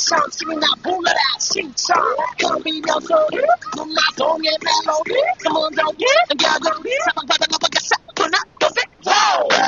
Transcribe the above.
上心那不了欣赏，隔壁秒手，怒骂中也白露，怎么着也要go